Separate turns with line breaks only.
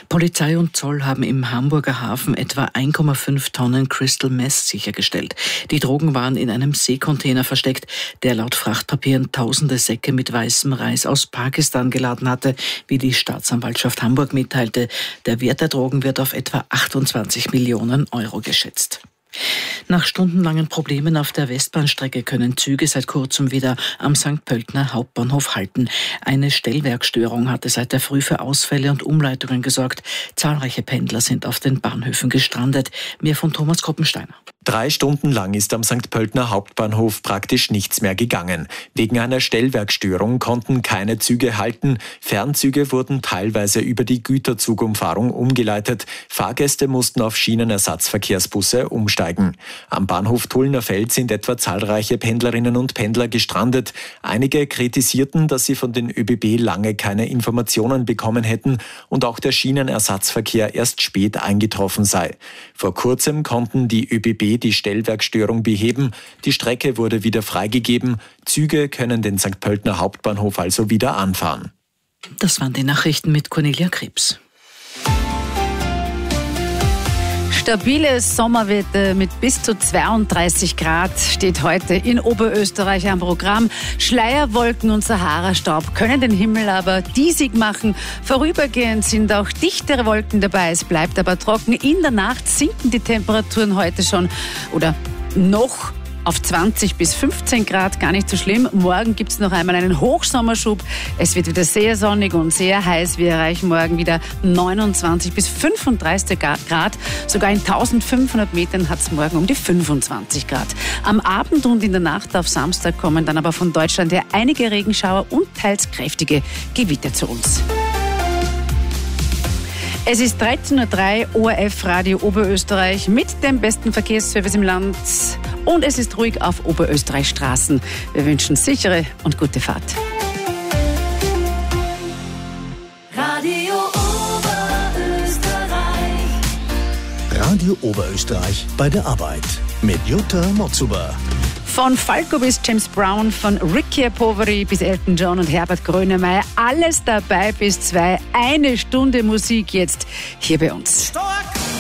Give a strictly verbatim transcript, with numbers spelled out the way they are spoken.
Polizei und Zoll haben im Hamburger Hafen etwa eins Komma fünf Tonnen Crystal Meth sichergestellt. Die Drogen waren in einem Seekontainer versteckt, der laut Frachtpapieren tausende Säcke mit weißem Reis aus Pakistan geladen hatte, wie die Staatsanwaltschaft Hamburg mitteilte. Der Wert der Drogen wird auf etwa achtundzwanzig Millionen Euro geschätzt. Nach stundenlangen Problemen auf der Westbahnstrecke können Züge seit kurzem wieder am Sankt Pöltner Hauptbahnhof halten. Eine Stellwerkstörung hatte seit der Früh für Ausfälle und Umleitungen gesorgt. Zahlreiche Pendler sind auf den Bahnhöfen gestrandet. Mehr von Thomas Koppensteiner.
Drei Stunden lang ist am Sankt Pöltner Hauptbahnhof praktisch nichts mehr gegangen. Wegen einer Stellwerkstörung konnten keine Züge halten. Fernzüge wurden teilweise über die Güterzugumfahrung umgeleitet. Fahrgäste mussten auf Schienenersatzverkehrsbusse umsteigen. Am Bahnhof Tullnerfeld sind etwa zahlreiche Pendlerinnen und Pendler gestrandet. Einige kritisierten, dass sie von den ÖBB lange keine Informationen bekommen hätten und auch der Schienenersatzverkehr erst spät eingetroffen sei. Vor kurzem konnten die ÖBB die Stellwerkstörung beheben. Die Strecke wurde wieder freigegeben. Züge können den Sankt Pöltner Hauptbahnhof also wieder anfahren.
Das waren die Nachrichten mit Cornelia Krebs.
Stabiles Sommerwetter mit bis zu zweiunddreißig Grad steht heute in Oberösterreich am Programm. Schleierwolken und Sahara-Staub können den Himmel aber diesig machen. Vorübergehend sind auch dichtere Wolken dabei. Es bleibt aber trocken. In der Nacht sinken die Temperaturen heute schon oder noch auf zwanzig bis fünfzehn Grad, gar nicht so schlimm. Morgen gibt es noch einmal einen Hochsommerschub. Es wird wieder sehr sonnig und sehr heiß. Wir erreichen morgen wieder neunundzwanzig bis fünfunddreißig Grad. Sogar in eintausendfünfhundert Metern hat es morgen um die fünfundzwanzig Grad. Am Abend und in der Nacht auf Samstag kommen dann aber von Deutschland her einige Regenschauer und teils kräftige Gewitter zu uns. Es ist dreizehn Uhr drei, O R F Radio Oberösterreich mit dem besten Verkehrsservice im Land. Und es ist ruhig auf Oberösterreich Straßen. Wir wünschen sichere und gute Fahrt.
Radio Oberösterreich.
Radio Oberösterreich bei der Arbeit mit Jutta Motzuber.
Von Falco bis James Brown, von Ricky Poveri bis Elton John und Herbert Grönemeyer. Alles dabei bis zwei. Eine Stunde Musik jetzt hier bei uns.
Stark